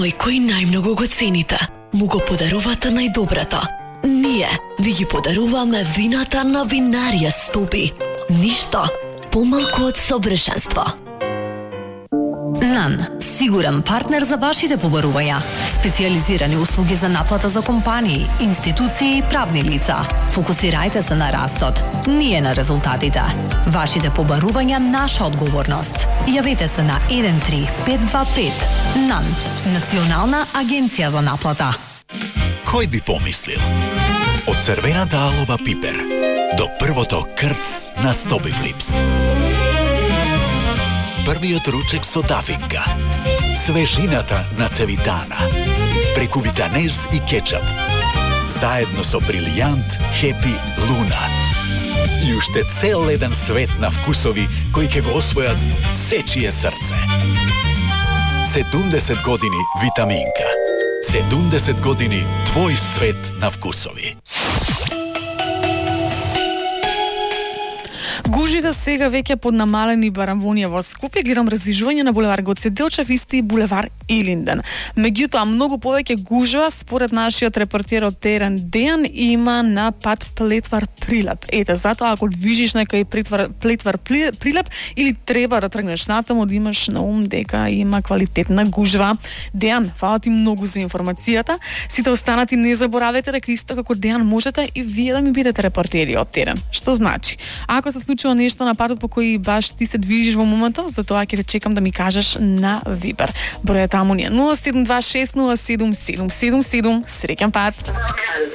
оној кој најмногу го цените, му го подарувате најдоброто. Ние ви ги подаруваме вината на Винарија Стопи. Ништо помалку од совршенство. НАН, сигурен партнер за вашите побарувања. Специализирани услуги за наплата за компании, институции и правни лица. Фокусирајте се на растот, ние на резултатите. Вашите побарувања наша одговорност. Јавете се на 13525. НАН, Национална агенција за наплата. Кој би помислил? Од црвената алова пипер до првото крц на Стобифлипс. Првиот ручек со дафинка, свежината на цевитана, преку витанез и кетчап, заедно со брилијант, хепи, луна. И уште цел еден свет на вкусови кои ќе го освојат сечие срце. 70 години витаминка. 70 години твој свет на вкусови. Гужвите сега веќе поднамалени барамвонија во Скопје, гледам раздвижување на булевар Гоце Делчев исти булевар Илинден. Меѓутоа, многу повеќе гужва според нашиот репортер од терен Дејан има на пат Плетвар Прилеп. Ете, затоа ако движиш некој Плетвар Прилеп или треба да тргнеш натаму, да имаш на ум дека има квалитетна гужва. Дејан, фала ти многу за информацијата. Сите останати не заборавете дека исто како Дејан можете и вие да ми бидете репортери од терен. Што значи? Ако се случува нешто на патот по кој баш ти се движиш во моментов, затоа ќе те чекам да ми кажеш на Вибер. Бројот таму ни е 0726 077777. Среќен пат!